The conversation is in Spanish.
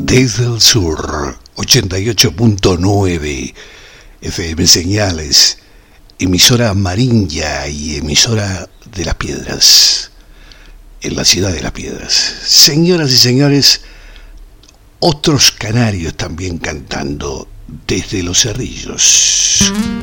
Desde el sur, 88.9 FM Señales, emisora amarilla y emisora de Las Piedras, en la ciudad de Las Piedras. Señoras y señores, otros canarios también cantando desde Los Cerrillos.